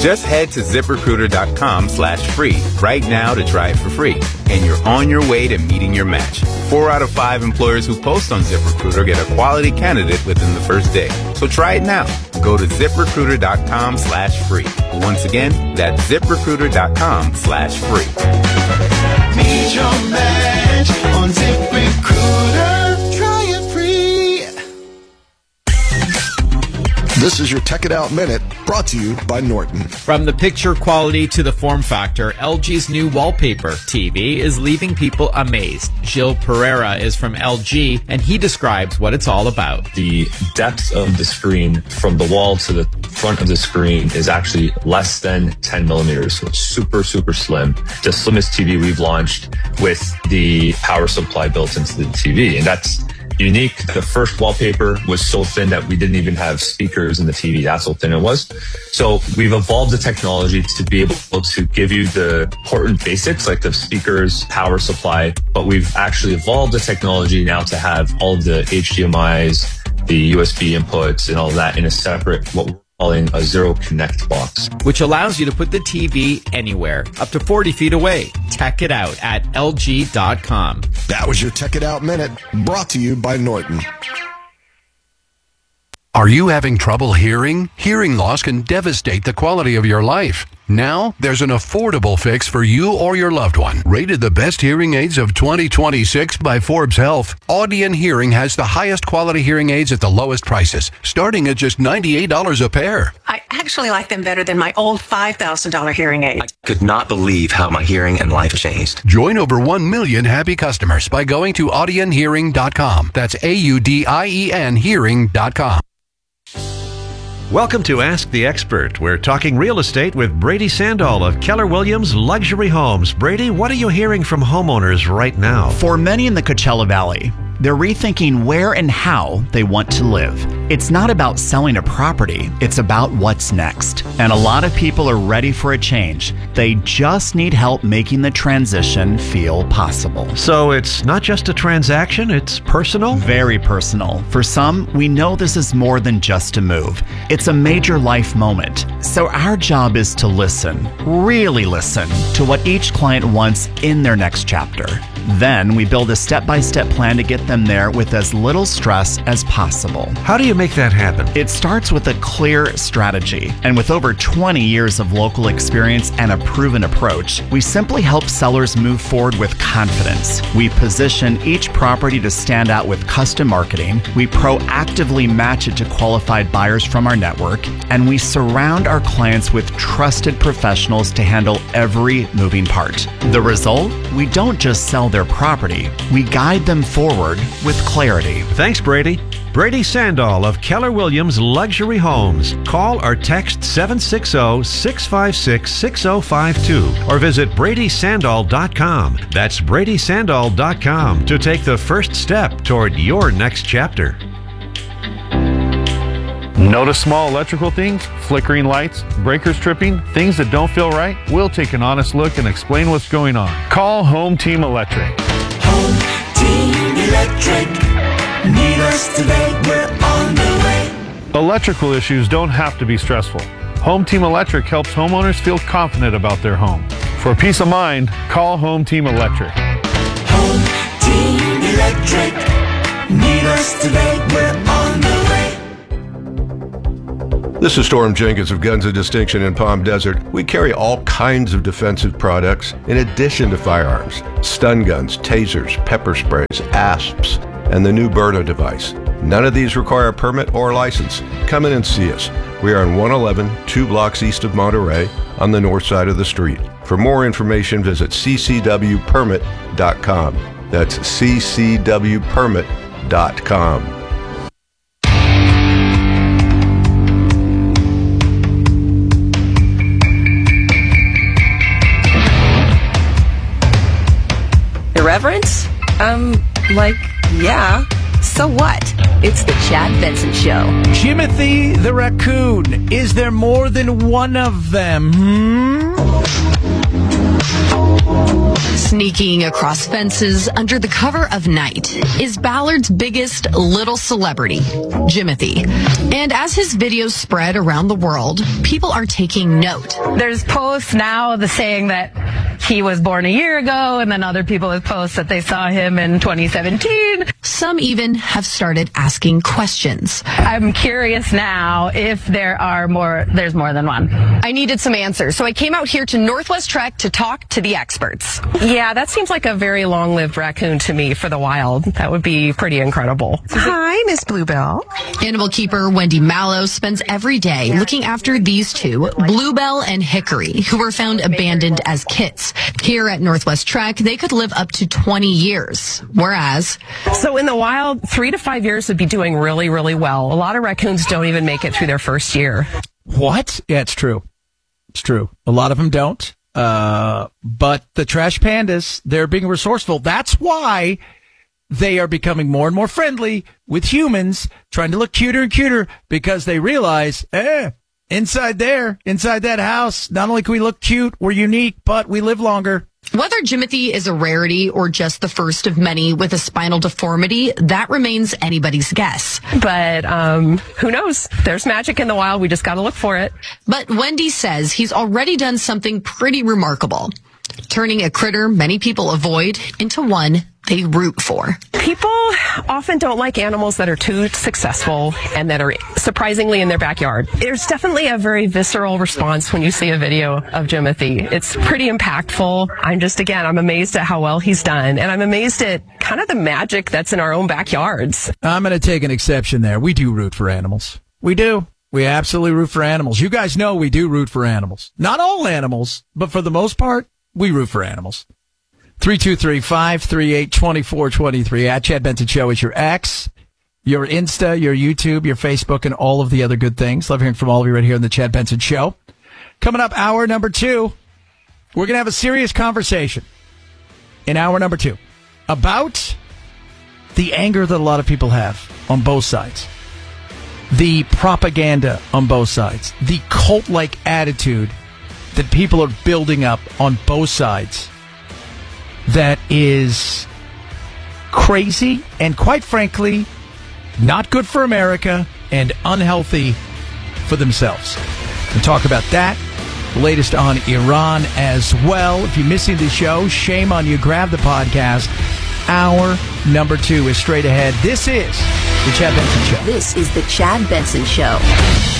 Just head to ZipRecruiter.com/free right now to try it for free. And you're on your way to meeting your match. 4 out of 5 employers who post on ZipRecruiter get a quality candidate within the first day. So try it now. Go to ZipRecruiter.com/free. Once again, that's ZipRecruiter.com/free. Meet your match on ZipRecruiter. Try it free. This is your Tech It Out Minute, brought to you by Norton. From the picture quality to the form factor, LG's new wallpaper TV is leaving people amazed. Gilles Pereira is from LG, and he describes what it's all about. The depth of the screen from the wall to the front of the screen is actually less than 10 millimeters. So it's super, super slim. The slimmest TV we've launched with the power supply built into the TV. And that's unique. The first wallpaper was so thin that we didn't even have speakers in the TV. That's how thin it was. So we've evolved the technology to be able to give you the important basics like the speakers, power supply, but we've actually evolved the technology now to have all of the HDMIs, the USB inputs and all that in a separate, what we're calling a Zero Connect box. Which allows you to put the TV anywhere, up to 40 feet away. Check it out at LG.com. That was your Tech It Out Minute, brought to you by Norton. Are you having trouble hearing? Hearing loss can devastate the quality of your life. Now, there's an affordable fix for you or your loved one. Rated the best hearing aids of 2026 by Forbes Health, Audion Hearing has the highest quality hearing aids at the lowest prices, starting at just $98 a pair. I actually like them better than my old $5,000 hearing aid. I could not believe how my hearing and life changed. Join over 1 million happy customers by going to audionhearing.com. That's AUDIEN hearing.com. Welcome to Ask the Expert. We're talking real estate with Brady Sandall of Keller Williams Luxury Homes. Brady, what are you hearing from homeowners right now? For many in the Coachella Valley, they're rethinking where and how they want to live. It's not about selling a property, it's about what's next. And a lot of people are ready for a change. They just need help making the transition feel possible. So it's not just a transaction, it's personal? Very personal. For some, we know this is more than just a move. It's a major life moment. So our job is to listen, really listen, to what each client wants in their next chapter. Then we build a step-by-step plan to get them there with as little stress as possible. How do you make that happen? It starts with a clear strategy. And with over 20 years of local experience and a proven approach, we simply help sellers move forward with confidence. We position each property to stand out with custom marketing. We proactively match it to qualified buyers from our network. And we surround our clients with trusted professionals to handle every moving part. The result? We don't just sell their property, we guide them forward with clarity. Thanks, Brady. Brady Sandall of Keller Williams Luxury Homes. Call or text 760-656-6052 or visit BradySandall.com. That's BradySandall.com to take the first step toward your next chapter. Notice small electrical things, flickering lights, breakers tripping, things that don't feel right? We'll take an honest look and explain what's going on. Call Home Team Electric. Home Team Electric. Need us today, we're on the way. Electrical issues don't have to be stressful. Home Team Electric helps homeowners feel confident about their home. For peace of mind, call Home Team Electric. Home Team Electric. Need us today, we're on the way. This is Storm Jenkins of Guns of Distinction in Palm Desert. We carry all kinds of defensive products in addition to firearms. Stun guns, tasers, pepper sprays, asps, and the new Berta device. None of these require a permit or license. Come in and see us. We are on 111, 2 blocks east of Monterey, on the north side of the street. For more information, visit ccwpermit.com. That's ccwpermit.com. Irreverence? Yeah. So what? It's the Chad Benson Show. Timothy the Raccoon. Is there more than one of them? Sneaking across fences under the cover of night is Ballard's biggest little celebrity, Jimothy. And as his videos spread around the world, people are taking note. There's posts now saying that he was born a year ago, and then other people have posts that they saw him in 2017. Some even have started asking questions. I'm curious now if there's more than one. I needed some answers, so I came out here to Northwest Trek to talk to the experts. Yeah, that seems like a very long-lived raccoon to me for the wild. That would be pretty incredible. Hi, Miss Bluebell. Animal keeper Wendy Mallow spends every day looking after these two, Bluebell and Hickory, who were found abandoned as kits. Here at Northwest Trek, they could live up to 20 years, whereas... So in the wild, 3 to 5 years would be doing really, really well. A lot of raccoons don't even make it through their first year. What? Yeah, it's true. It's true. A lot of them don't. But the trash pandas, they're being resourceful. That's why they are becoming more and more friendly with humans, trying to look cuter and cuter, because they realize, inside that house, not only can we look cute, we're unique, but we live longer. Whether Jimothy is a rarity or just the first of many with a spinal deformity, that remains anybody's guess. But who knows? There's magic in the wild. We just got to look for it. But Wendy says he's already done something pretty remarkable, turning a critter many people avoid into one they root for. People often don't like animals that are too successful and that are surprisingly in their backyard. There's definitely a very visceral response when you see a video of Jimothy. It's pretty impactful. I'm amazed at how well he's done. And I'm amazed at kind of the magic that's in our own backyards. I'm going to take an exception there. We do root for animals. We do. We absolutely root for animals. You guys know we do root for animals. Not all animals, but for the most part, we root for animals. 323-538-2423 at Chad Benson Show is your X, your Insta, your YouTube, your Facebook, and all of the other good things. Love hearing from all of you right here on the Chad Benson Show. Coming up, hour number 2, we're going to have a serious conversation in hour number 2 about the anger that a lot of people have on both sides, the propaganda on both sides, the cult-like attitude that people are building up on both sides. That is crazy and, quite frankly, not good for America and unhealthy for themselves. We'll talk about that. The latest on Iran as well. If you're missing the show, shame on you. Grab the podcast. Hour number 2 is straight ahead. This is the Chad Benson Show. This is the Chad Benson Show.